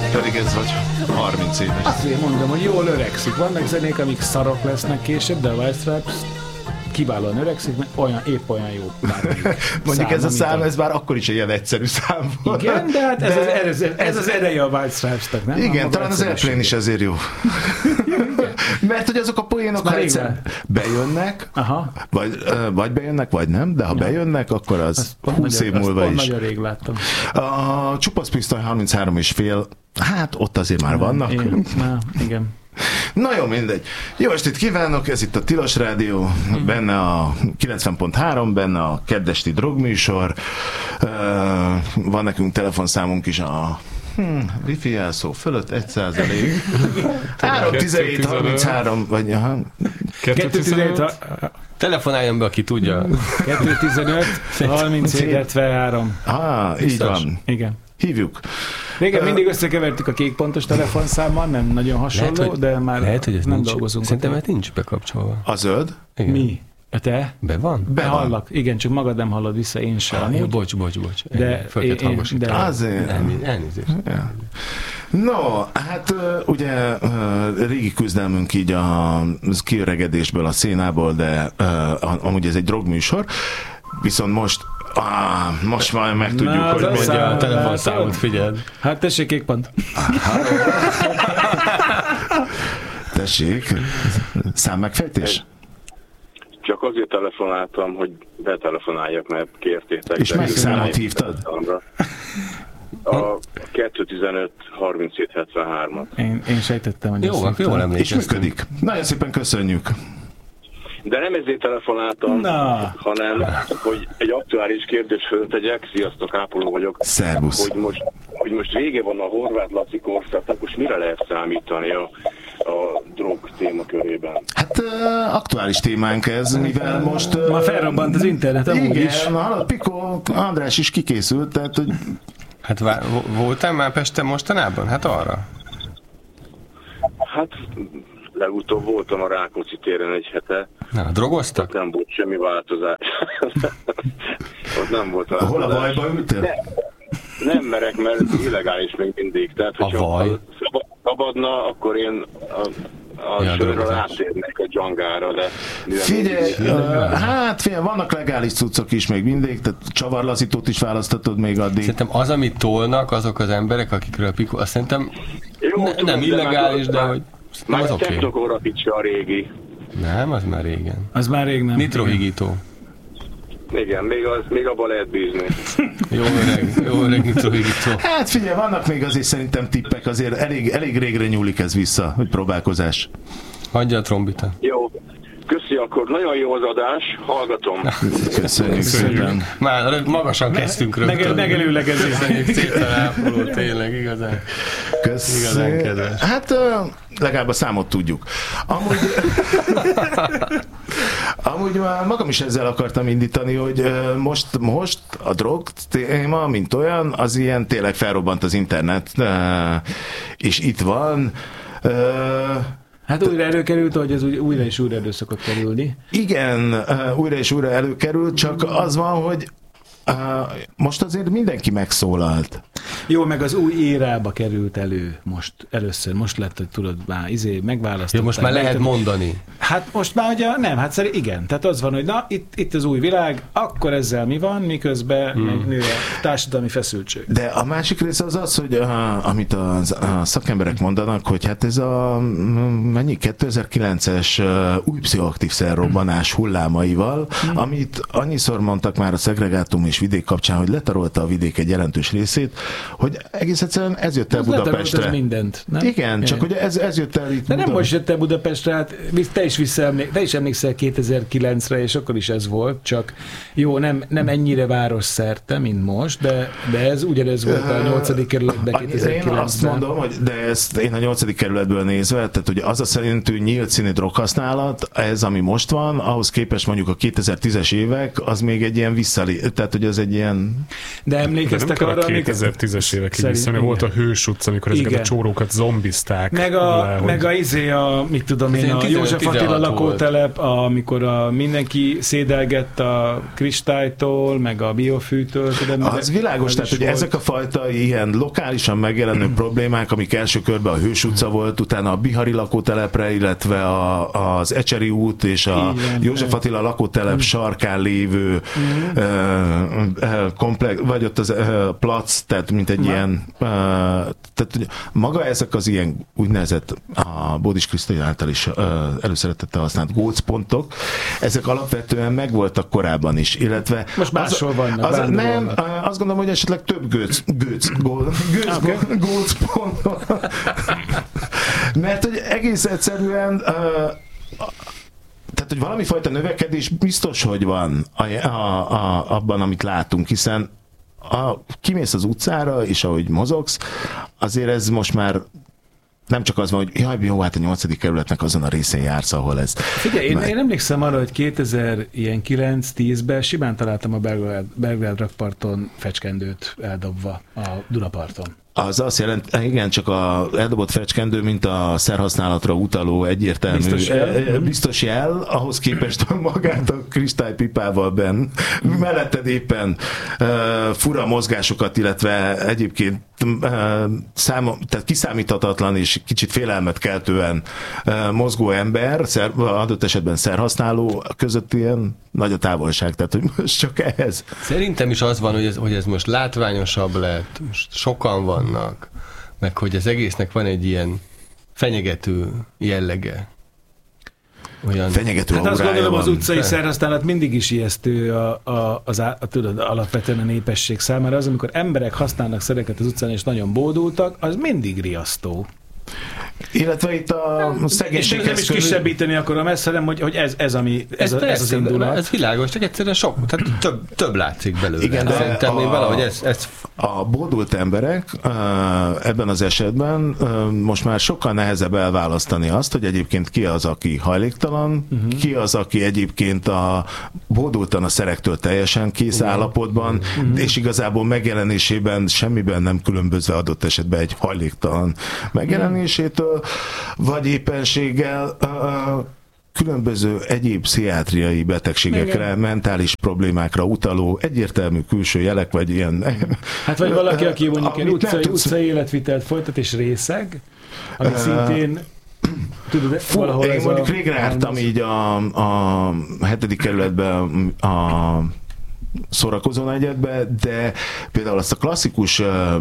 Pedig ez vagy 30 éves. Azért mondom, hogy jól öregszik. Vannak zenék, amik szarok lesznek később, de a White Stripes kiválóan öregszik, mert épp olyan jó. Mondjuk ez a szám, ez már akkor is egy ilyen egyszerű szám volt. Igen, de hát ez az ereje a White Stripes-nek, nem? Igen, talán az Airplane is ezért jó. Mert hogy azok a poénok, ha egyszer bejönnek, vagy bejönnek, vagy nem, de ha bejönnek, akkor az 20 év múlva is. Nagyon rég láttam. A Csupasz Pisztoly 33,5, hát ott azért már vannak. Igen. Na jó, mindegy. Jó estét kívánok, ez itt a Tilos Rádió, benne a 90.3, benne a keddesti drogműsor, van nekünk telefonszámunk is a wifi jelszó fölött 1%. 317 33 vagy 215 telefonáljon be, aki tudja. 215 37 73. Így van. Igen. Hívjuk. Régen mindig összekevertük a kékpontos telefonszámmal, nem nagyon hasonló, de már lehet, hogy ez nem nincs, dolgozunk. Szerintem mert nincs bekapcsolva. A zöld? Igen. Mi? Te? Be van? Hallak. Igen, csak magad nem hallod vissza, én sem. Jó, bocs. De azért. Elnézést. Ja. No, hát ugye régi küzdelmünk így a kiöregedésből, a szénából, de amúgy ez egy drogműsor, viszont most már megtudjuk, hogy mondja a telefonszámot, figyeld. Hát tessék, kékpont. Tessék, számmegfejtés? Csak azért telefonáltam, hogy betelefonáljak, mert kértétek. És melyik számot hívtad? A 215 37 73-at. Én sejtettem, hogy jól emlékeztem. És működik. Nagyon szépen köszönjük. De nem ezért telefonáltam, hanem hogy egy aktuális kérdést föltegyek. Sziasztok, Ápoló vagyok. Szervusz. Hogy most vége van a Horváth Laci korszaknak, most mire lehet számítani a drog témakörében? Hát aktuális témánk ez, mivel most... Ma felrobbant az internet, amúgy is. Igen, Piko András is kikészült, tehát hogy... Hát voltál már Pesten mostanában? Hát arra. Hát legutóbb voltam a Rákóczi téren egy hete. Na, drogoztak? Ott nem volt semmi változás. Ott nem volt változás. Hol a bajba ültél? Nem merek, mert illegális még mindig. Tehát, hogyha szabadna, akkor én a sörről átérnek a dzsangára, de... Figyelj, vannak legális cuccok is még mindig, tehát csavarlazítót is választatod még addig. Szerintem az, amit tolnak azok az emberek, akikről Piko, azt szerintem nem illegális, de hogy... Már a Technokóra picsa a régi. Nem, az már régen. Az már rég nem. Nitrohigító. Igen, még abban lehet bízni. Jó öreg nitrohigító. Hát figyelj, vannak még azért szerintem tippek, azért elég régre nyúlik ez vissza, hogy próbálkozás. Hagyja a trombita. Jó. Köszi, akkor nagyon jó az adás, hallgatom. Köszönjük szépen. Már magasan kezdtünk rögtön. Megelőlegezés. Szépen Ápoló, tényleg igazán kedves. Hát legalább a számot tudjuk. Amúgy magam is ezzel akartam indítani, hogy most a drog téma, mint olyan, az ilyen tényleg felrobbant az internet, és itt van. Hát újra előkerült, hogy ez újra és újra elő szokott kerülni. Igen, újra és újra előkerült, csak az van, hogy most azért mindenki megszólalt. Jó, meg az új érába került elő először. Most lett, hogy tudod, már megválasztották. Ja, most már lehet mondani. Hát most már ugye nem, hát szerint igen. Tehát az van, hogy na, itt az új világ, akkor ezzel mi van, miközben megnő a társadalmi feszültség. De a másik része az, hogy amit a szakemberek mondanak, hogy hát ez a 2009-es új pszichoaktív szerrobbanás hullámaival, amit annyiszor mondtak már a szegregátum és vidék kapcsán, hogy letarolta a vidék egy jelentős részét, hogy egész egyszerűen ez jött el Budapestre. Ez mindent, nem? Igen, csak hogy ez jött el itt. De nem most jött el Budapestre, hát te is emlékszel 2009-re, és akkor is ez volt, csak jó, nem ennyire városszerte, mint most, de ez ugyanez volt a 8. kerületben 2009-ben. Én azt mondom, hogy de ezt én a 8. kerületből nézve, tehát ugye az a szerintű nyílt színű droghasználat, ez ami most van, ahhoz képest mondjuk a 2010-es évek, az még egy ilyen tehát hogy az egy ilyen... De emlékeztek arra, 2010-es évekig vissza, volt a Hős utca, amikor ezeket a csórókat zombizták. Meg mit tudom én, a József Attila lakótelep, amikor mindenki szédelgett a kristálytól, meg a biofűtől. Az világos, tehát hogy ezek a fajta ilyen lokálisan megjelenő problémák, amik első körben a Hős utca volt, utána a Bihari lakótelepre, illetve az Ecseri út és a József Attila lakótelep sarkán lévő komplex, vagy ott az plac, tehát mint egy ilyen, tehát maga ezek az ilyen úgynevezett a Bódis Krisztina által is előszeretettel használt gócpontok, ezek alapvetően megvoltak korábban is, illetve most máshol vannak. Nem, azt gondolom, hogy esetleg több gócpont. Mert hogy egész egyszerűen tehát, hogy valami fajta növekedés biztos, hogy van abban, amit látunk, hiszen kimész az utcára, és ahogy mozogsz, azért ez most már nem csak az van, hogy jaj, jó, hát a 8. kerületnek azon a részén jársz, ahol ez. Figyelj, én emlékszem arra, hogy 2009-10-ben simán találtam a Belgrád rakparton fecskendőt eldobva a Dunaparton. Az azt jelent, igen, csak a eldobott fecskendő, mint a szerhasználatra utaló egyértelmű biztos jel, ahhoz képest magát a kristálypipával melletted éppen fura mozgásokat, illetve egyébként tehát kiszámíthatatlan és kicsit félelmet keltően mozgó ember, adott esetben szerhasználó között ilyen nagy a távolság, tehát hogy most csak ehhez. Szerintem is az van, hogy ez most látványosabb lett, most sokan vannak, meg hogy az egésznek van egy ilyen fenyegető jellege. Olyan fenyegető hát azt gondolom, az utcai szerhasználat mindig is ijesztő tudod, alapvetően a népesség számára. Az, amikor emberek használnak szereket az utcán és nagyon bódultak, az mindig riasztó. Illetve itt a szegénységhez nem is kisebbíteni akarom ezt, hanem hogy ez az indulat. Ez világos, csak egyszerűen sok, tehát több látszik belőle. Igen, de szerintem valahogy ez... A bódult emberek ebben az esetben most már sokkal nehezebb elválasztani azt, hogy egyébként ki az, aki hajléktalan, ki az, aki egyébként bódultan a szerektől teljesen kész állapotban, és igazából megjelenésében semmiben nem különbözve adott esetben egy hajléktalan megjelenésétől, vagy éppenséggel különböző egyéb pszichiátriai betegségekre, mentális problémákra utaló egyértelmű külső jelek, vagy ilyen... Hát vagy valaki, aki mondjuk egy utcai életvitelt folytat és részeg, ami szintén... Tudod, én mondjuk rég jártam így a 7. kerületben a szórakozó negyedbe, de például azt a klasszikus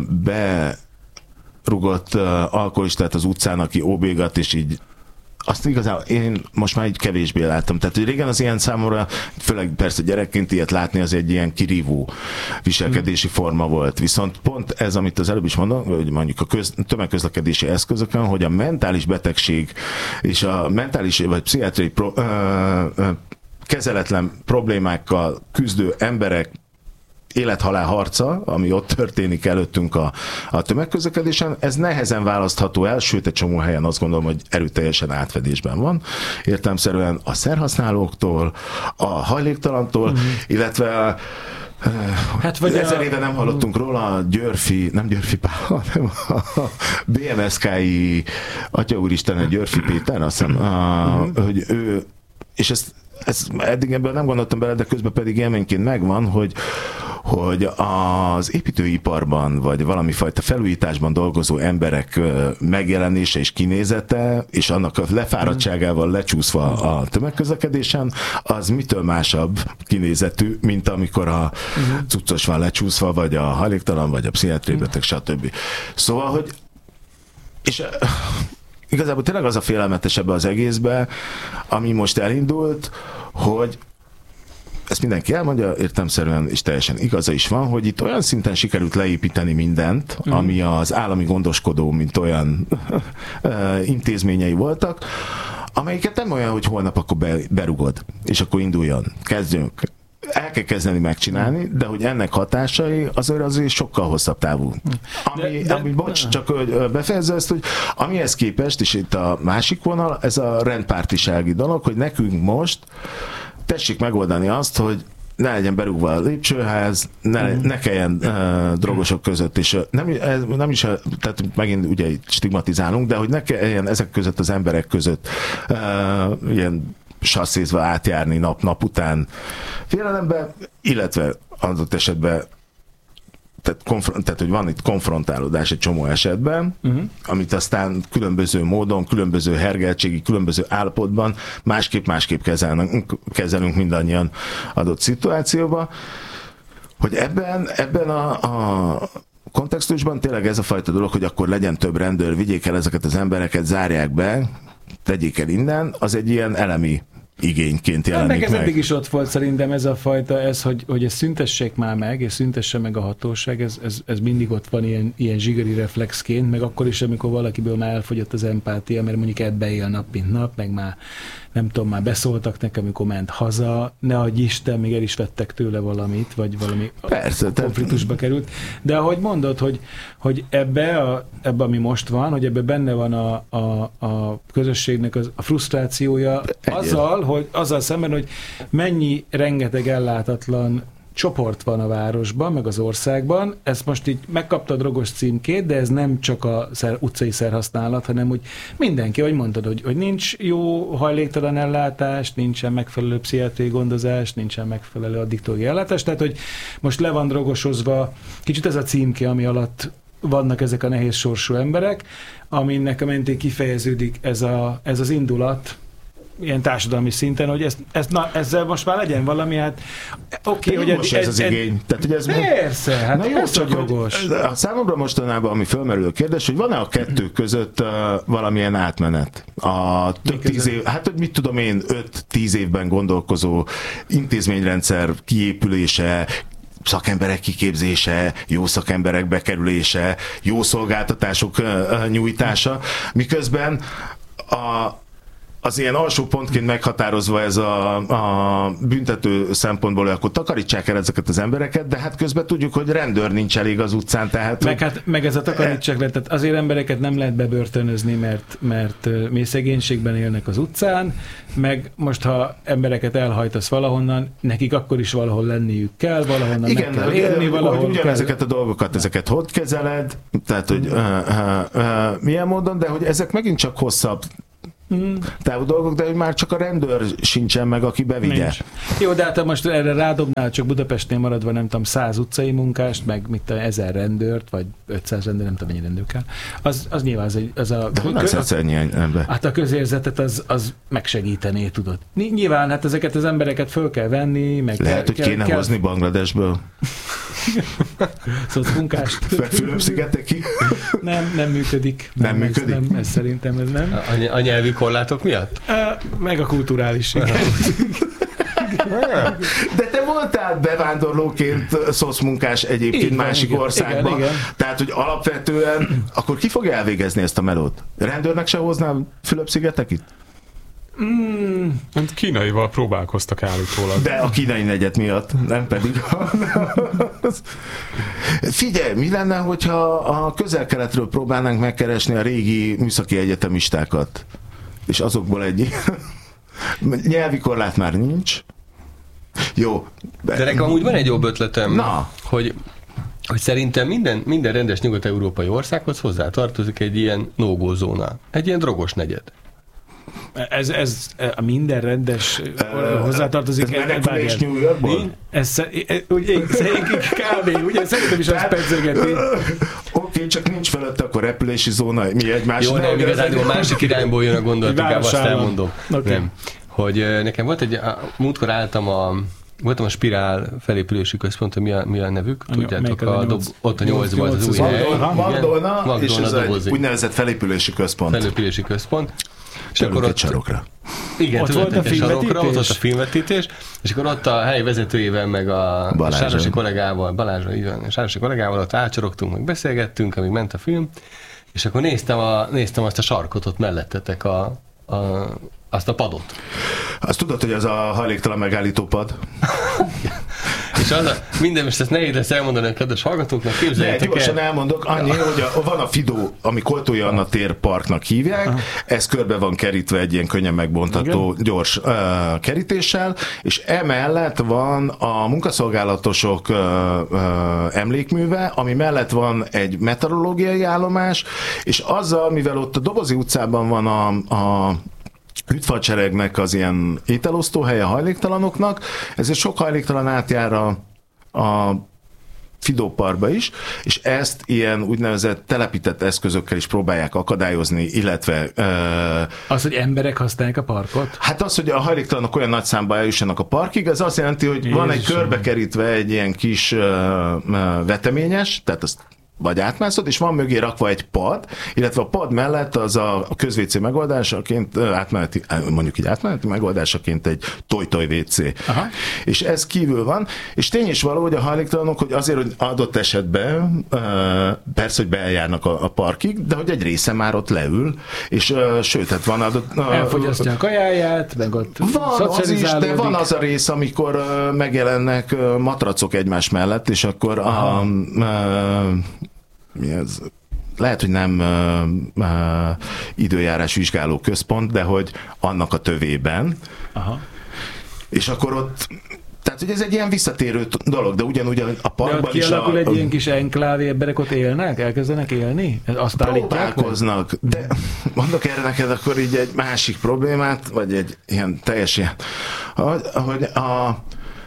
berugott alkoholistát az utcán, aki óbégat, és így azt igazából én most már így kevésbé láttam. Tehát, hogy régen az ilyen számomra, főleg persze gyerekként ilyet látni, az egy ilyen kirívó viselkedési forma volt. Viszont pont ez, amit az előbb is mondom, hogy mondjuk a tömegközlekedési eszközökön, hogy a mentális betegség és a mentális vagy pszichiátriai kezeletlen problémákkal küzdő emberek élet-halál harca, ami ott történik előttünk a tömegközlekedésen, ez nehezen választható el, sőt egy csomó helyen azt gondolom, hogy erőteljesen átfedésben van. Értelemszerűen a szerhasználóktól, a hajléktalantól, illetve hát vagy 1000 éve nem hallottunk róla, nem Györfi Pál, hanem a BMSK-i Atya Úristen, Györfi Péter, azt hiszem, hogy ő, és ezt eddig ebben nem gondoltam bele, de közben pedig élményként megvan, hogy az építőiparban, vagy valami fajta felújításban dolgozó emberek megjelenése és kinézete, és annak a lefáradtságával lecsúszva a tömegközlekedésen, az mitől másabb kinézetű, mint amikor a cuccos van lecsúszva, vagy a hajléktalan, vagy a pszichiátriai beteg, stb. Szóval, hogy és igazából tényleg az a félelmetesebb az egészbe, ami most elindult, hogy ezt mindenki elmondja, értelemszerűen és teljesen igaza is van, hogy itt olyan szinten sikerült leépíteni mindent, ami az állami gondoskodó, mint olyan intézményei voltak, amelyiket nem olyan, hogy holnap akkor berugod, és akkor induljon, kezdjünk. El kell kezdeni megcsinálni, de hogy ennek hatásai azért sokkal hosszabb távú. Ami bocs, csak befejezze ezt, hogy amihez képest, és itt a másik vonal, ez a rendpártisági dolog, hogy nekünk most tessék megoldani azt, hogy ne legyen berúgva a lépcsőház, ne kelljen drogosok között, és nem is, tehát megint ugye stigmatizálunk, de hogy ne kelljen ezek között az emberek között ilyen sasszézva átjárni nap után félelembe, illetve adott esetben tehát, hogy van itt konfrontálódás egy csomó esetben, amit aztán különböző módon, különböző hergeltségi, különböző állapotban másképp kezelünk mindannyian adott szituációban, hogy ebben a kontextusban tényleg ez a fajta dolog, hogy akkor legyen több rendőr, vigyék el ezeket az embereket, zárják be, tegyék el innen, az egy ilyen elemi igényként jelenik meg. Ez eddig is ott volt szerintem ez a fajta, hogy ezt szüntessék már meg, és szüntesse meg a hatóság, ez mindig ott van ilyen zsigeri reflexként, meg akkor is, amikor valakiből már elfogyott az empátia, mert mondjuk ebbe él nap mint nap, meg már nem tudom, már beszóltak nekem, amikor ment haza, ne adj Isten, még el is vettek tőle valamit, vagy valami konfliktusba került. De ahogy mondod, hogy ebbe, ami most van, hogy ebbe benne van a közösségnek a frusztrációja azzal szemben, hogy mennyi rengeteg ellátatlan csoport van a városban, meg az országban. Ezt most így megkapta a drogos címkét, de ez nem csak a utcai szerhasználat, hanem hogy mindenki, ahogy mondtad, hogy nincs jó hajléktalan ellátás, nincsen megfelelő pszichiátriai gondozás, nincsen megfelelő addiktóriai ellátás, tehát hogy most le van drogosozva, kicsit ez a címke, ami alatt vannak ezek a nehéz sorsú emberek, aminek a mentén kifejeződik ez az indulat, ilyen társadalmi szinten, hogy ezzel most már legyen valami, hát oké, hogy ez az igény. Tehát, hogy ez persze, hát jó, ez csak jogos. A számomra mostanában, ami fölmerül a kérdés, hogy van-e a kettő között valamilyen átmenet? A több 10 év, hát mit tudom én, 5-10 évben gondolkozó intézményrendszer kiépülése, szakemberek kiképzése, jó szakemberek bekerülése, jó szolgáltatások nyújtása, miközben az ilyen alsó pontként meghatározva ez a büntető szempontból, hogy akkor takarítsák el ezeket az embereket, de hát közben tudjuk, hogy rendőr nincs elég az utcán, tehát... Meg ez a takarítsák le, tehát azért embereket nem lehet bebörtönözni, mert mély szegénységben élnek az utcán, meg most, ha embereket elhajtasz valahonnan, nekik akkor is valahol lenniük kell, valahonnan meg kell élni, valahol kell... ezeket a dolgokat, ezeket hogy kezeled, tehát, hogy milyen módon, de hogy ezek megint csak hosszabb távú dolgok, de hogy már csak a rendőr sincsen meg, aki bevigye. Nincs. Jó, de hát most erre rádobnál csak Budapestnél maradva, nem tudom, 100 utcai munkást, meg mit tudom, 1000 rendőrt, vagy 500 rendőr, nem tudom, mennyi rendőr kell. Az nyilván az a... De honnan szedsz ennyi ember? Hát a közérzetet az megsegítené, tudod. Nyilván hát ezeket az embereket föl kell venni, meg lehet, hogy kéne hozni Bangladesből. Szóval munkást. Fülöp-szigetekig? Nem működik. Nem működik? Ez szerintem ez nem. A nyelvi korlátok miatt? Meg a kulturális. De te voltál bevándorlóként szoszmunkás egyébként másik országban. Igen. Tehát, hogy alapvetően akkor ki fogja elvégezni ezt a melót? Rendőrnek se hoznám Fülöp-szigetekig? Hát kínaival próbálkoztak állítólag. De a kínai negyed miatt, nem pedig. Figyelj, mi lenne, hogyha a Közel-Keletről próbálnánk megkeresni a régi műszaki egyetemistákat? És azokból egy nyelvi korlát már nincs. Jó. De nekem amúgy van egy jobb ötletem, na, hogy szerintem minden rendes nyugat-európai országhoz hozzátartozik egy ilyen no-go zóna. Egy ilyen drogos negyed. Ez a minden rendes hozzátartozik. Ez menekülés New Yorkból? Kb. Ugye szerintem is azt percegeti. Oké, csak nincs felette akkor repülési zóna, mi egymás. Jó, nem, igazán a másik irányból jön a gondolat, inkább azt elmondom. Okay. Nem. Hogy nekem volt múltkor voltam a Spirál felépülési központ, hogy mi a nevük? Tudjátok, ott a 8-ban az új hely. Magdolna, és ez egy úgynevezett felépülési központ. Felépülési központ. És akkor ott sarokra. Igen, ott volt a filmvetítés, és akkor ott a helyi vezetőjével, meg a Sárosi kollégával, Sárosi kollégával ott átcsorogtunk, meg beszélgettünk, amíg ment a film, és akkor néztem azt a sarkot ott mellettetek, azt a padot. Azt tudod, hogy az a hajléktalan megállító pad? És minden, most ezt nehéz lesz elmondani a kedves hallgatóknak, képzeljétek el. Gyorsan elmondok, annyi, hogy van a Fidó, ami Koltói Anna tér parknak hívják, ez körbe van kerítve egy ilyen könnyen megbontható gyors kerítéssel, és emellett van a munkaszolgálatosok emlékműve, ami mellett van egy meteorológiai állomás, és azzal, mivel ott a Dobozi utcában van a Üdvfalcseregnek az ilyen ételosztóhelye hajléktalanoknak, ezért sok hajléktalan átjár a Fidó Parkba is, és ezt ilyen úgynevezett telepített eszközökkel is próbálják akadályozni, illetve... Az, hogy emberek használják a parkot? Hát az, hogy a hajléktalanok olyan nagy számba eljussanak a parkig, ez azt jelenti, hogy van egy körbekerítve egy ilyen kis veteményes, tehát azt vagy átmászod, és van mögé rakva egy pad, illetve a pad mellett az a közvécé megoldásaként, mondjuk így átmeneti megoldásaként egy toj-toj WC. Aha. És ez kívül van, és tény is való, hogy a hajléktalanok, hogy azért, hogy adott esetben persze, hogy bejárnak a parkig, de hogy egy része már ott leül, és sőt, hát van adott... elfogyasztja a kajáját, meg ott van az is, de van az a rész, amikor megjelennek matracok egymás mellett, és akkor mi ez? Lehet, hogy nem időjárás vizsgáló központ, de hogy annak a tövében. Aha. És akkor ott, tehát hogy ez egy ilyen visszatérő dolog, de ugyanúgy a parkban is... kialakul egy ilyen kis enklávé, emberek ott élnek? Elkezdenek élni? Azt próbálkoznak, de mondok erre neked akkor így egy másik problémát, vagy egy ilyen teljes ilyen, hogy a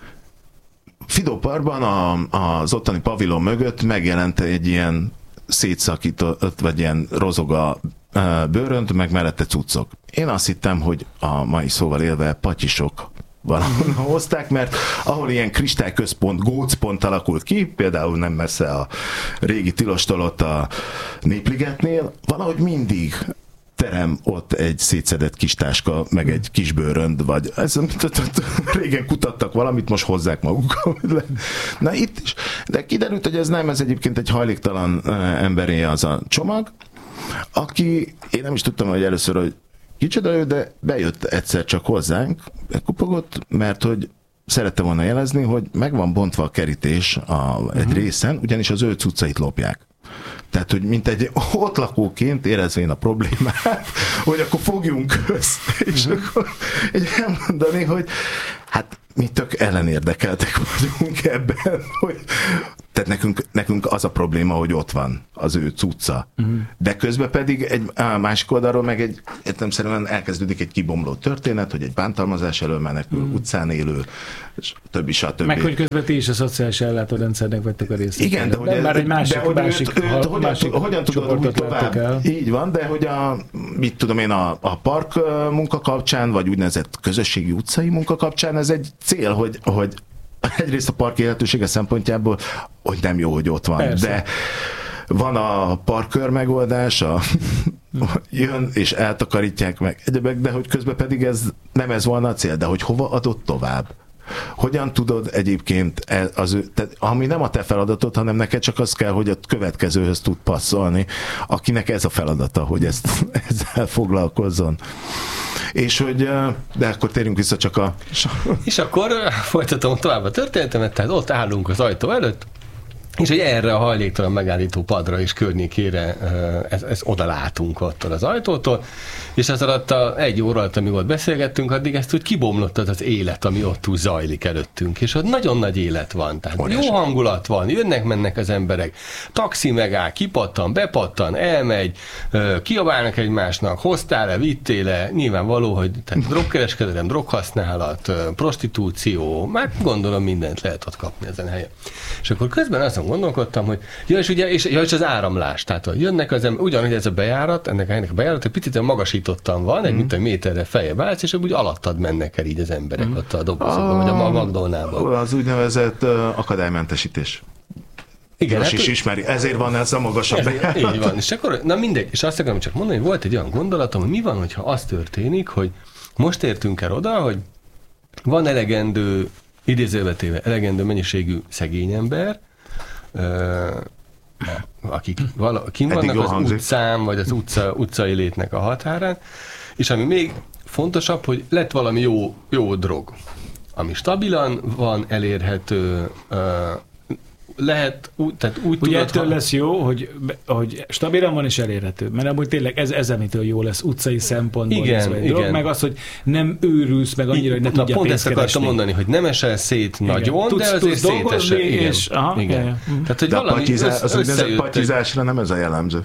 Fidó Parkban az ottani pavilon mögött megjelent egy ilyen szétszakított, vagy ilyen rozoga bőrönt, meg mellette cuccok. Én azt hittem, hogy a mai szóval élve patyisok valahol hozták, mert ahol ilyen kristályközpont, gócpont alakult ki, például nem messze a régi tilostól ott a Népligetnél, valahogy mindig terem ott egy szétszedett kis táska, meg egy kis bőrönd, vagy régen kutattak valamit, most hozzák magukkal. Na itt is. De kiderült, hogy ez nem, ez egyébként egy hajléktalan emberé az a csomag, aki, én nem is tudtam, hogy először, hogy kicsoda ő, de bejött egyszer csak hozzánk, bekupogott, mert hogy szerette volna jelezni, hogy meg van bontva a kerítés egy részen, ugyanis az ő cuccait lopják. Tehát, hogy mint egy ott lakóként érezvén a problémát, hogy akkor fogjunk össze, és akkor így elmondani, hogy hát mi tök ellenérdekeltek vagyunk ebben, hogy tehát nekünk az a probléma, hogy ott van az ő cucca. De közben pedig egy másik oldalról meg egy értelemszerűen elkezdődik egy kibomló történet, hogy egy bántalmazás elől menekül, utcán élő, és többi. Meg hogy közben ti is a szociális ellátórendszernek vettek a részét. Igen, de hogy már egy másik hogyan tudod úgy tovább? Így van, de hogy mit tudom én, a park munka kapcsán, vagy úgynevezett közösségi utcai munka kapcsán, ez egy cél, hogy egyrészt a park élhetősége szempontjából, hogy nem jó, hogy ott van. Persze. De van a parkkör megoldás, jön és eltakarítják meg egyebek, de hogy közben pedig nem ez volna a cél, de hogy hova adott tovább? Hogyan tudod egyébként, ami nem a te feladatod, hanem neked csak az kell, hogy a következőhöz tud passzolni, akinek ez a feladata, hogy ezzel foglalkozzon. És hogy, de akkor térjünk vissza csak És akkor folytatom tovább a történetemet, tehát ott állunk az ajtó előtt, és hogy erre a hajléktalan megállító padra és környékére oda látunk ott az ajtótól, és az alatt egy óra alatt, amíg ott beszélgettünk, addig ezt úgy kibomlott az élet, ami ott úgy zajlik előttünk, és ott nagyon nagy élet van, tehát jó hangulat van, jönnek-mennek az emberek, taxi megáll, kipattan, bepattan, elmegy, kiabálnak egymásnak, hoztál-e, vittél-e, nyilvánvaló, hogy tehát drogkereskedelem, droghasználat, prostitúció, már gondolom mindent lehet ott kapni ezen a helyen. És akkor közben azon gondolkodtam, hogy és az áramlás, tehát jönnek az ember, ugyanúgy ez a bejárat, ennek a bejárat egy picit magasítottan van, egy mint egy méterre feljebb állsz, és úgy alattad mennek el így az emberek ott a dobozokban, vagy a Magdolnában. Az úgynevezett akadálymentesítés. Igen, hát, is ismeri, ezért van ez a magasabb bejárat. Így van, és akkor, na mindegy, és azt akarom csak mondani, hogy volt egy olyan gondolatom, hogy mi van, hogyha az történik, hogy most értünk el oda, hogy van elegendő, idézővetéve elegendő mennyiségű szegény ember, akik kim vannak az utcán, vagy az utcai létnek a határán, és ami még fontosabb, hogy lett valami jó drog, ami stabilan van elérhető, lehet, tehát úgy ugye tudod, ettől lesz jó, hogy stabilan van és elérhető, mert amúgy tényleg ez amitől jó lesz utcai szempontból. Igen. Meg az, hogy nem őrülsz meg annyira, hogy ne tudja pont pénzt ezt akartam mondani, hogy nem esel szét nagyon, de azért szétesel. Igen. Tehát, hogy de valami az úgynevezett pattyizásra nem ez a jellemző.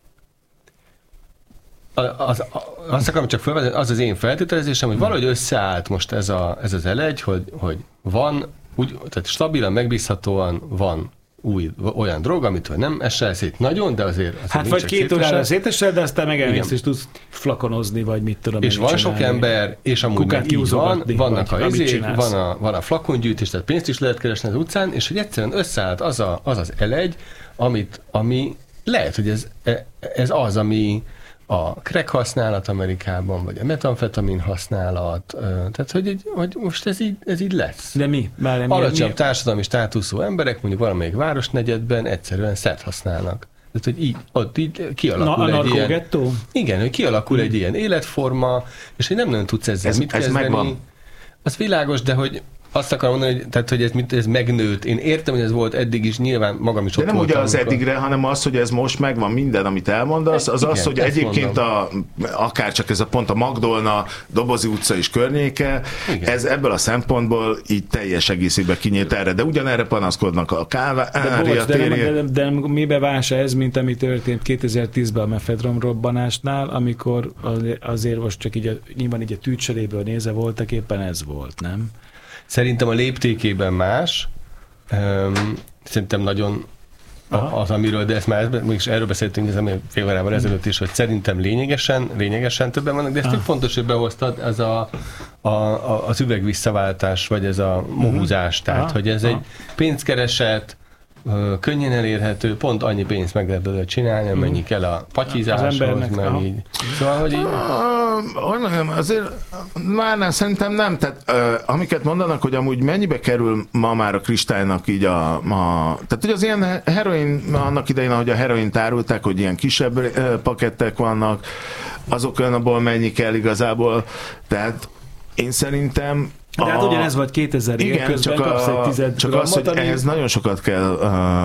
Azt akarom csak felvezetni, az én feltételezésem, hogy valahogy összeállt most ez az elegy, hogy van, tehát stabilan, megbízhatóan van olyan drog, amitől nem esel szét nagyon, de azért hát vagy 2 órára szétesel, de aztán megelmész, és tudsz flakonozni, vagy mit tudom. És van sok ember, és amúgy meg így vannak van a flakongyűjtés, tehát pénzt is lehet keresni az utcán, és hogy egyszerűen összeállt az elegy, ami lehet, hogy ez az, ami a crack használat Amerikában, vagy a metamfetamin használat, tehát hogy most ez így lesz. De mi? Alacsonyabb társadalmi státuszú emberek, mondjuk valamelyik városnegyedben egyszerűen szert használnak. Tehát, hogy ott így kialakul egy ilyen... Igen, hogy kialakul egy ilyen életforma, és hogy nem nagyon tudsz ezzel mit kezdeni. Megvan. Az világos, de hogy azt akarom mondani, hogy ez megnőtt. Én értem, hogy ez volt eddig is, nyilván magam is ott voltam. De nem ugye az eddigre, hanem az, hogy ez most megvan minden, amit elmondasz, az igen, az, hogy egyébként akár csak ez a pont a Magdolna, Dobozi utca és környéke, igen. Ez ebből a szempontból így teljes egészében kinyílt erre, de ugyanerre panaszkodnak a de mibe vása ez, mint ami történt 2010-ben a mefedron robbanásnál, amikor azért most csak így nyilván így a tűcseréből nézve voltak, éppen ez volt, nem? Szerintem a léptékében más, szerintem nagyon az, amiről, de ezt már mégis erről beszéltünk fél órával ezelőtt is, hogy szerintem lényegesen többen vannak, de ez tök fontos, hogy behoztad ez az üvegvisszaváltás, vagy ez a mohúzás, tehát hogy ez egy pénzkereset, könnyen elérhető, pont annyi pénzt meg lehet belőle csinálni, amennyi kell a patyizáshoz, meg így. Szóval, hogy így... Hogy mondjam, azért már nem, szerintem nem. Tehát amiket mondanak, hogy amúgy mennyibe kerül ma már a kristálynak így tehát hogy az ilyen heroin, annak idején, ahogy a heroint árulták, hogy ilyen kisebb pakettek vannak, azok abból mennyi kell igazából. Tehát én szerintem de hát ugyanez volt 2000-ig, közben kapsz egy 10 csak az, hogy ehhez nagyon sokat kell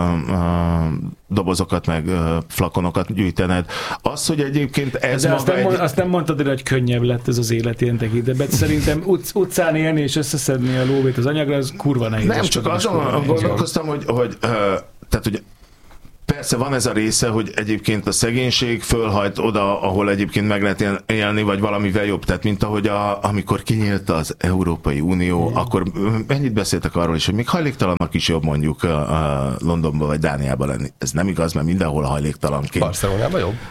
dobozokat, meg flakonokat gyűjtened. Az, hogy egyébként ez de azt nem mondtad, hogy könnyebb lett ez az élet ilyen tekintetben. Szerintem utcán élni és összeszedni a lóvét az anyagra, az kurva nehéz. Nem, csak azon gondolkoztam, hogy tehát, hogy persze van ez a része, hogy egyébként a szegénység fölhajt oda, ahol egyébként meg lehet élni, vagy valamivel jobb. Tehát, mint ahogy amikor kinyílt az Európai Unió, akkor mennyit beszéltek arról is, hogy még hajléktalannak is jobb mondjuk Londonban vagy Dániában lenni. Ez nem igaz, mert mindenhol hajléktalanként. Barcelonában jobb?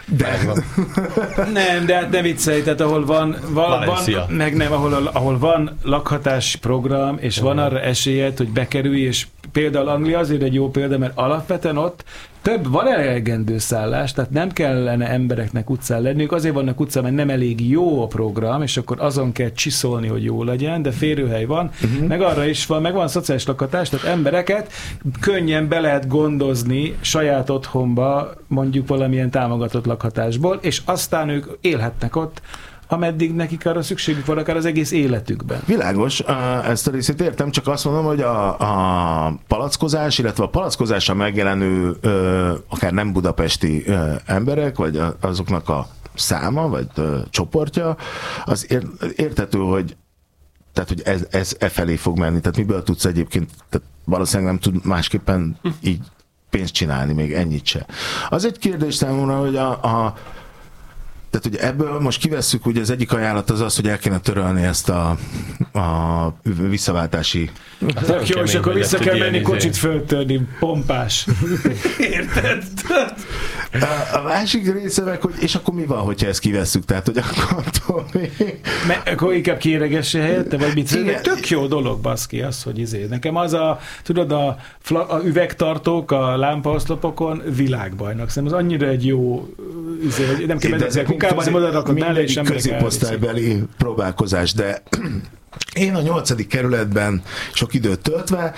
Nem, de hát ne viccelj, tehát ahol van meg nem, ahol van lakhatási program, és van arra esélyed, hogy bekerülj, és például Anglia azért egy jó példa, mert alapvetően ott van elegendő szállás, tehát nem kellene embereknek utcán lenniük, azért vannak utcán, mert nem elég jó a program, és akkor azon kell csiszolni, hogy jó legyen, de férőhely van, meg arra is van, meg van szociális lakhatás, tehát embereket könnyen be lehet gondozni saját otthonba, mondjuk valamilyen támogatott lakhatásból, és aztán ők élhetnek ott, ameddig nekik arra szükségük van, akár az egész életükben. Világos, ezt a részét értem, csak azt mondom, hogy a palackozás, illetve a palackozásra megjelenő akár nem budapesti emberek, vagy azoknak a száma, vagy csoportja, az érthető, hogy tehát, hogy ez felé fog menni. Tehát miből tudsz egyébként, tehát valószínűleg nem tud másképpen így pénzt csinálni, még ennyit se. Az egy kérdés számomra, hogy tehát ugye ebből most kivesszük, ugye az egyik ajánlat az, hogy el kéne törölni ezt a visszaváltási... Hát jó, és akkor vissza kell menni kocsit föltörni, pompás. Érted? A másik része meg, hogy és akkor mi van, hogyha ezt kivesszük? Tehát, hogy akkor akkor inkább kéregesse helyette, vagy mit? Tök jó dolog, baszki, az, hogy nekem az tudod, a üvegtartók a lámpaoszlopokon világbajnak. Szerintem az annyira egy jó hogy nem kell ezzel kukában, hanem oda rakod mellé, és középosztálybeli próbálkozás, de én a 8. kerületben sok időt töltve,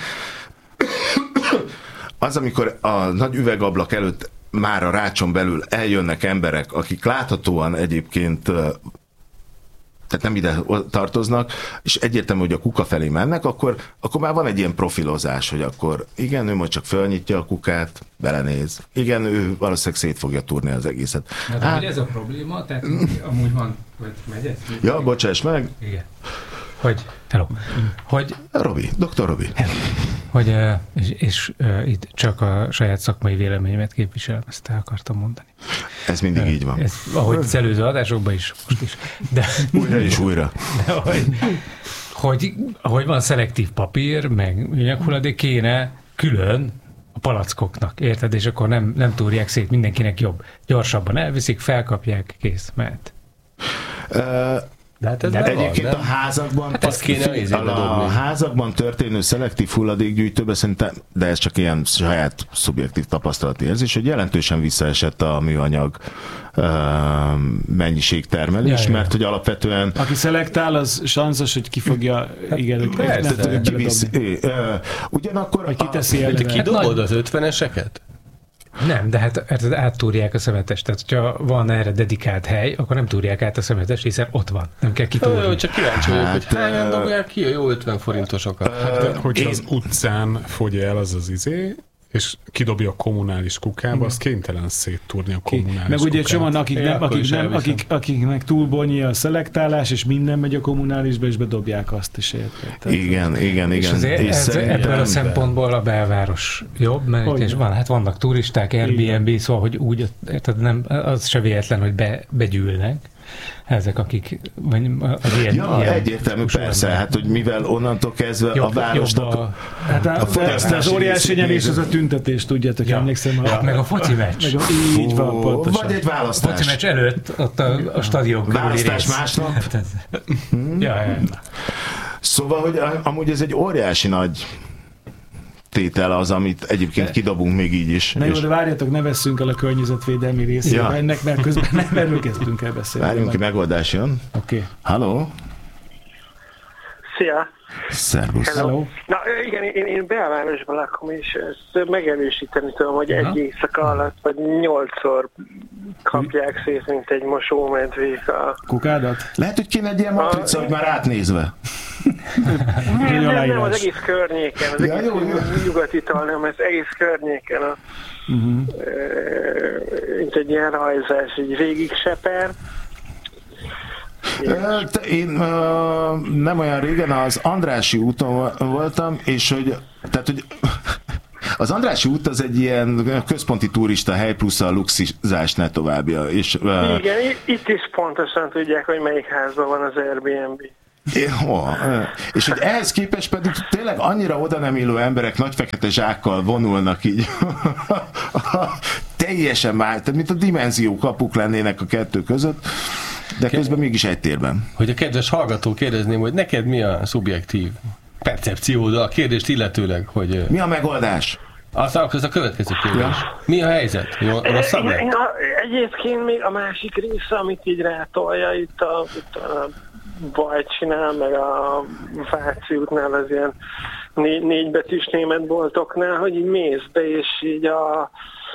az, amikor a nagy üvegablak előtt már a rácson belül eljönnek emberek, akik láthatóan egyébként tehát nem ide tartoznak, és egyértelmű, hogy a kuka felé mennek, akkor már van egy ilyen profilozás, hogy akkor igen, ő majd csak fölnyitja a kukát, belenéz. Igen, ő valószínűleg szét fogja túrni az egészet. Hát, ez a probléma, tehát amúgy van, vagy megy ez? Ja, bocsáss meg. Igen. Hello. Robi, Dr. Robi. Hello. És itt csak a saját szakmai véleményemet képviselem, ezt el akartam mondani. Ez mindig így van. Ez, ahogy az előző adásokban is, most is. De, újra és újra. De, hogy van szelektív papír, meg műanyaghulladék, kéne külön a palackoknak, érted? És akkor nem túrják szét, mindenkinek jobb. Gyorsabban elviszik, felkapják, kész, mehet. De hát ez egyébként a házakban, a házakban történő szelektív hulladékgyűjtőben szerintem, de ez csak ilyen saját szubjektív tapasztalati érzés, hogy jelentősen visszaesett a műanyag mennyiségtermelés, mert hogy alapvetően... Aki szelektál, az sanszos, hogy ki fogja... Ugyanakkor... Vagy kiteszi ellene. Kidobod az 50-eseket? Nem, de hát áttúrják a szemetest. Tehát, hogyha van erre dedikált hely, akkor nem túrják át a szemetest, hiszen ott van. Nem kell kitúrni. Jó, csak kíváncsi vagyok, hogy hányan dobják ki a jó 50 forintosokat. Hogyha az utcán fogy el az izé, és kidobja a kommunális kukába, az kénytelen széttúrni a kommunális meg ugye kukát. akiknek túl bonyi a szelektálás, és minden megy a kommunálisba, és bedobják azt is. Igen. És ebből a szempontból a belváros jobb, mert vannak turisták, Airbnb, szóval, hogy úgy, nem, az se véletlen, hogy begyűlnek. Ezek, akik az ilyen egyértelmű, persze, hát, hogy mivel onnantól kezdve a városnak... Az óriási nyerés az a tüntetés, tudjátok, emlékszem. Meg a foci meccs. Így van, pontosan. Vagy egy választás. Foci meccs előtt, ott a stadion körüli választás másnap. Szóval, hogy amúgy ez egy óriási nagy tétel az, amit egyébként kidobunk még így is. Na jó, de várjatok, ne vesszünk el a környezetvédelmi részébe ennek, mert közben nem erről kezdtünk el beszélni. Várjunk ki, megoldás jön. Oké. Halló? Szia! Szervusz! Hello. Na igen, én belvárosban lakom, és ezt megerősíteni tudom, hogy egy éjszaka alatt, vagy 8-szor kapják szét, mint egy mosómedvék a... Kukádat? Lehet, hogy kéne egy ilyen matrica, hogy már átnézve. Nem, az egész környéken, az egész nyugati nem, az egész környéken, mint egy ilyen rajzás, egy végig seper. Én nem olyan régen az Andrássy úton voltam, és hogy az Andrássy út az egy ilyen központi turista hely, plusz a luxizás ne továbbja. És, igen, itt is pontosan tudják, hogy melyik házban van az Airbnb. És hogy ehhez képest pedig tényleg annyira oda nem illő emberek nagy fekete zsákkal vonulnak így teljesen már, tehát mint a dimenzió kapuk lennének a kettő között, de közben mégis egy térben. Hogy a kedves hallgató kérdezném, hogy neked mi a szubjektív percepciód a kérdést illetőleg, hogy... Mi a megoldás? Az a következő kérdés. Mi a helyzet? Rosszabb lett? Egyébként még a másik része, amit így rátolja itt a Bajcsinál, meg a Váci útnál, az ilyen négybetűs német boltoknál, hogy így mész be, és így a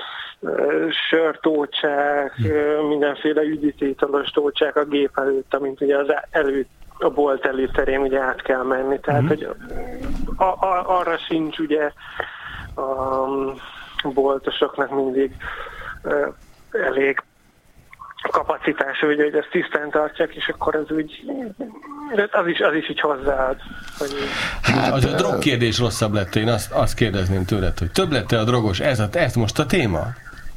sörtócsák, mindenféle üdítétalos tócsák a gép előtt, amint ugye az a bolt előterén ugye át kell menni. Tehát, hogy arra sincs ugye a boltosoknak mindig elég kapacitás, hogy ezt tisztán tartják, és akkor ez úgy, az is így hozzáad. Hogy az a drog kérdés rosszabb lett, én azt kérdezném tőled, hogy több lett-e a drogos, ez most a téma?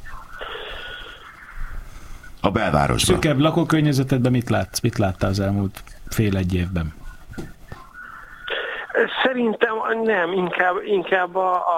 A belvárosban. Szűkebb lakókörnyezetedben mit látsz? Mit láttál az elmúlt fél-egy évben? Szerintem nem, inkább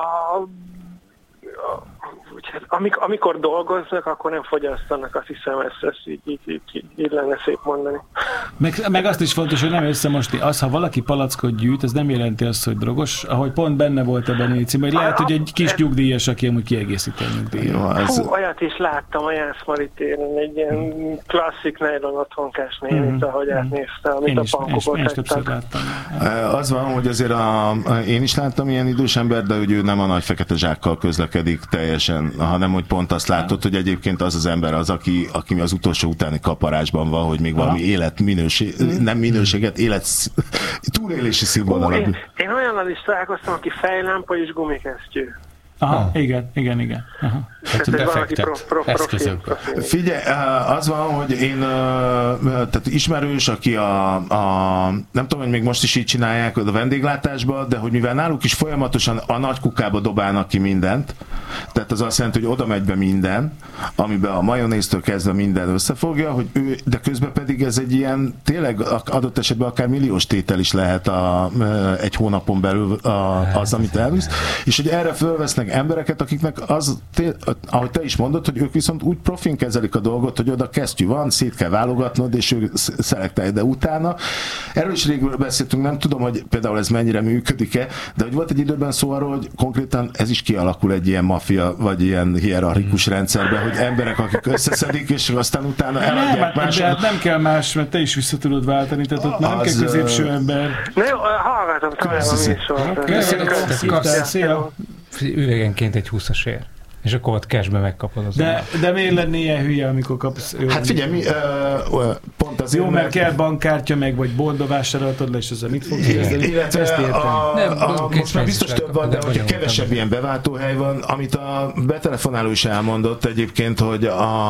amikor dolgoznak, akkor nem fogyasztanak, azt hiszem, ezt így lenne szép mondani. Meg azt is fontos, hogy nem összemosni. Az, ha valaki palackot gyűjt, ez nem jelenti azt, hogy drogos, ahogy pont benne volt ebben a cím, hogy lehet, hogy egy kis nyugdíjas, aki amúgy kiegészíti a nyugdíjat. Olyat is láttam a Jászmari téren, egy ilyen klasszik nylon otthonkás nénit, ahogy átnézte, amit a pankokot én is többször láttam. Az van, hogy azért én is láttam ilyen idős ember, de hogy ő nem a nagy fekete zsákkal közlekedik teljesen hanem hogy pont azt látod, hogy egyébként az ember az, aki az utolsó utáni kaparásban van, hogy még valami nem minőséget, túlélési színvonalat. Én olyannal is találkoztam, aki fejlámpa és gumikesztyű. Aha, igen. Aha. Eszközök. Figyelj, az van, hogy én tehát ismerős, aki nem tudom, hogy még most is így csinálják a vendéglátásban, de hogy mivel náluk is folyamatosan a nagy kukába dobálnak ki mindent, tehát az azt jelenti, hogy oda megy be minden, amiben a majonéztől kezdve minden összefogja, hogy ő, de közben pedig ez egy ilyen, tényleg adott esetben akár milliós tétel is lehet egy hónapon belül az, amit elvisz, és hogy erre fölvesznek embereket, akiknek ahogy te is mondod, hogy ők viszont úgy profin kezelik a dolgot, hogy oda kesztyű van, szét kell válogatnod, és ők szelektálják, de utána. Erről is régül beszéltünk, nem tudom, hogy például ez mennyire működik-e, de hogy volt egy időben szó arról, hogy konkrétan ez is kialakul egy ilyen maffia, vagy ilyen hierarchikus rendszerbe, hogy emberek, akik összeszedik, és aztán utána eladják másnak. Nem kell más, mert te is vissza tudod váltani, tehát ott nem kell középső ember. Na jó, hallgatom tovább. Üvegenként egy 20-asért. És akkor ott cashbe megkapod az. De miért lenni ilyen hülye, amikor kapsz? Hát figyelj, pont azért, jó, mert kell bankkártya, meg vagy boltba vásároltad le, és ezzel mit fogsz érezni? Illetve most már biztos több van, de hogyha kevesebb ilyen beváltóhely van, amit a betelefonáló is elmondott egyébként, hogy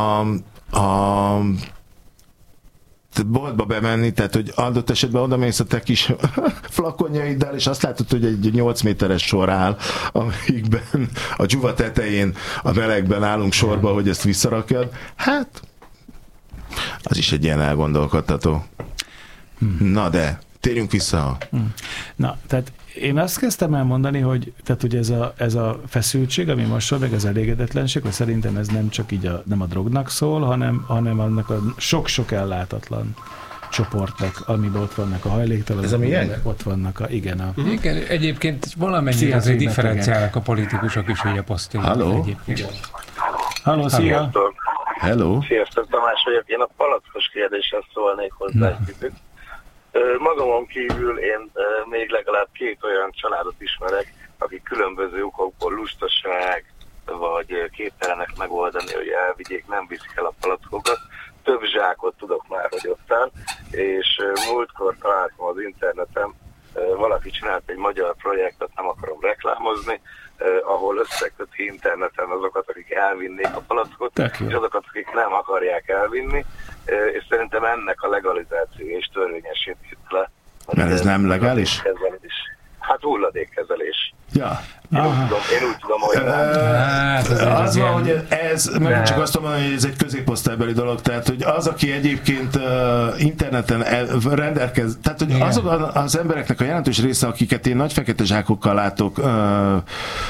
boltba bemenni, tehát hogy adott esetben oda mész a te kis flakonjaiddal, és azt látod, hogy egy 8 méteres sor áll, amikben a dzsuva tetején a melegben állunk sorba, hogy ezt visszarakjad. Hát, az is egy ilyen elgondolkodtató. Na de, térjünk vissza. Na, tehát én azt kezdtem elmondani, hogy tehát ugye ez a feszültség, ami most van, meg az elégedetlenség, hogy szerintem ez nem csak így nem a drognak szól, hanem annak a sok-sok ellátatlan csoportnak, amiben ott vannak a hajléktalanok. Ez a milyen? Ott vannak igen. Igen, egyébként valamennyire azért differenciálnak a politikusok is, hogy a posztolók. Halló? Halló, szia! Hello! Sziasztok, Tamás vagyok. Én a palackos kérdéshez szólnék hozzá egy kicsit. Magamon kívül én még legalább 2 olyan családot ismerek, akik különböző okokból lustaság, vagy képtelenek megoldani, hogy elvigyék, nem viszik el a palackokat. Több zsákot tudok már, hogy ott áll, és múltkor találtam az interneten, valaki csinált egy magyar projektet, nem akarom reklámozni, ahol összeköti interneten azokat, akik elvinnék a palackot, és azokat, akik nem akarják elvinni, és szerintem ennek a legalizáció és törvényesítésre. Mert ez nem legális? Hát hulladékkezelés. Ja. Én úgy tudom, hogy az van, hogy ez, meg csak azt mondom, hogy ez egy középosztálybeli dolog, tehát hogy az, aki egyébként interneten rendelkez, tehát hogy azok az embereknek a jelentős része, akiket én nagy fekete zsákokkal látok